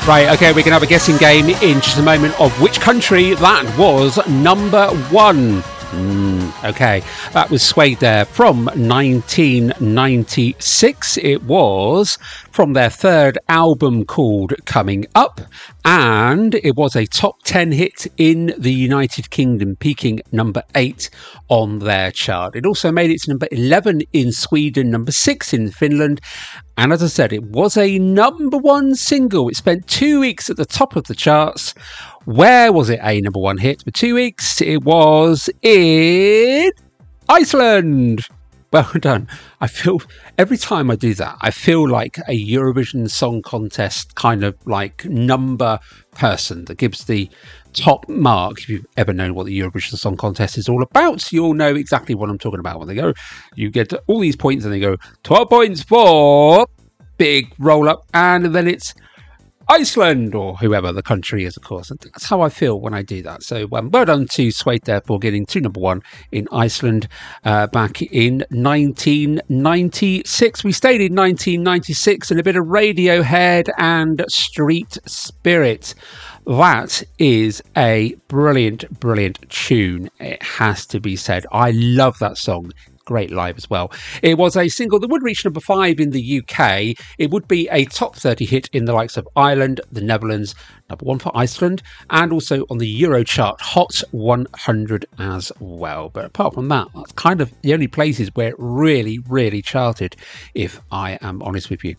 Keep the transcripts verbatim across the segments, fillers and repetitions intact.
Right, okay, we can have a guessing game in just a moment of which country that was number one. Mm, okay, that was Suede there from nineteen ninety-six. It was from their third album called Coming Up, and it was a top ten hit in the United Kingdom, peaking number eight on their chart. It also made it to number eleven in Sweden, number six in Finland, and as I said, it was a number one single. It spent two weeks at the top of the charts. Where was it a number one hit for two weeks? It was in Iceland. Well done. I feel every time I do that, I feel like a Eurovision Song Contest kind of like number person that gives the top mark. If you've ever known what the Eurovision Song Contest is all about, you'll know exactly what I'm talking about. When they go, you get all these points and they go, twelve points for big roll up, and then it's Iceland, or whoever the country is, of course. And that's how I feel when I do that. So um, well done to Suede there for getting to number one in Iceland uh, back in nineteen ninety-six. We stayed in nineteen ninety-six and a bit of Radiohead and Street Spirit. That is a brilliant, brilliant tune. It has to be said. I love that song. Great live as well. It was a single that would reach number five in the U K. It would be a top thirty hit in the likes of Ireland, the Netherlands, number one for Iceland, and also on the Eurochart Hot one hundred as well. But apart from that, that's kind of the only places where it really, really charted, if I am honest with you.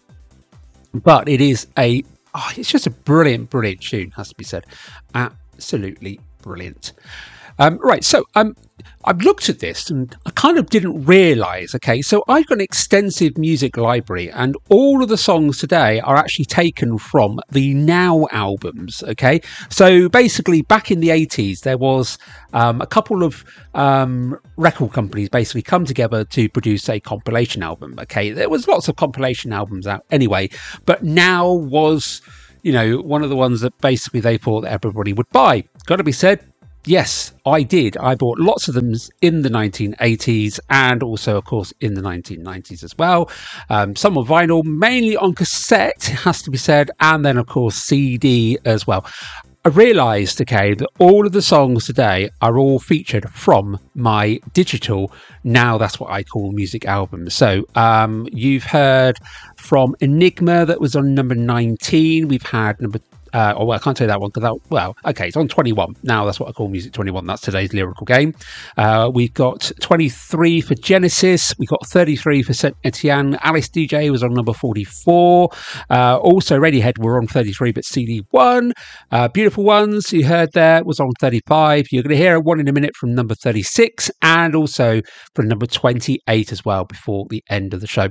But it is a, oh, it's just a brilliant, brilliant tune, has to be said. Absolutely brilliant. Um, right, so um, I've looked at this and I kind of didn't realise, okay, so I've got an extensive music library and all of the songs today are actually taken from the Now albums, okay? So basically back in the eighties, there was um, a couple of um, record companies basically come together to produce a compilation album, okay? There was lots of compilation albums out anyway, but Now was, you know, one of the ones that basically they thought that everybody would buy. Got to be said, yes, I did. I bought lots of them in the nineteen eighties and also, of course, in the nineteen nineties as well. Um, some on vinyl, mainly on cassette, has to be said, and then, of course, C D as well. I realised, okay, that all of the songs today are all featured from my digital, now that's what I call music albums. So um, you've heard from Enigma that was on number nineteen. We've had number Uh, oh, well, I can't say that one because that, well, okay, it's on twenty-one. Now that's what I call Music twenty-one. That's today's lyrical game. Uh, we've got twenty-three for Genesis. We've got thirty-three for Saint Etienne. Alice D J was on number forty-four. Uh, also, Radiohead were on thirty-three, but C D one. Uh, Beautiful Ones, you heard there, was on thirty-five. You're going to hear one in a minute from number thirty-six and also from number twenty-eight as well before the end of the show.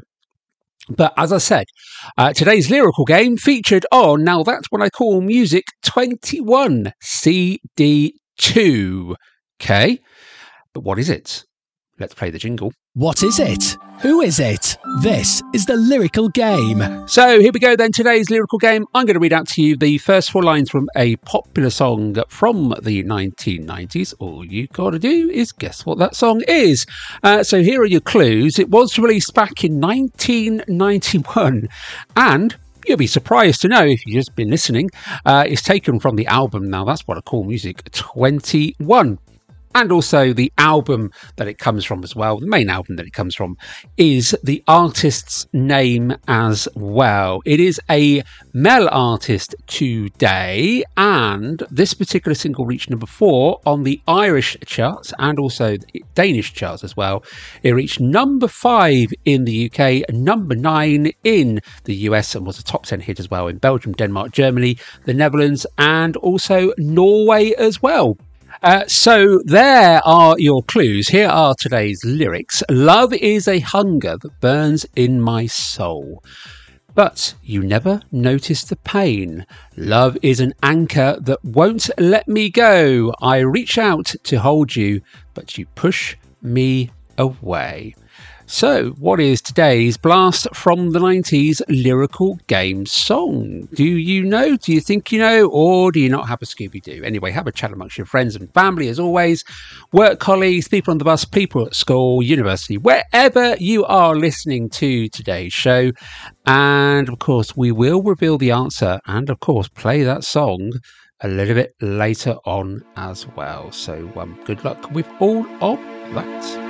But as I said, uh, today's lyrical game featured on, now that's what I call Music twenty-one, C D two. Okay, but what is it? Let's play the jingle. What is it? Who is it? This is the lyrical game. So here we go then, today's lyrical game. I'm going to read out to you the first four lines from a popular song from the nineteen nineties. All you got to do is guess what that song is. Uh, so here are your clues. It was released back in nineteen ninety-one and you'll be surprised to know, if you've just been listening, uh, it's taken from the album. Now that's what I call Music twenty-one. And also the album that it comes from as well, the main album that it comes from, is the artist's name as well. It is a male artist today, and this particular single reached number four on the Irish charts and also the Danish charts as well. It reached number five in the U K, number nine in the U S, and was a top ten hit as well in Belgium, Denmark, Germany, the Netherlands, and also Norway as well. Uh, so there are your clues. Here are today's lyrics. Love is a hunger that burns in my soul, but you never notice the pain. Love is an anchor that won't let me go. I reach out to hold you, but you push me away. So, what is today's blast from the nineties lyrical game song? Do you know? Do you think you know? Or do you not have a Scooby-Doo? Anyway, have a chat amongst your friends and family as always. Work colleagues, people on the bus, people at school, university, wherever you are listening to today's show. And of course, we will reveal the answer and of course play that song a little bit later on as well. So um, good luck with all of that.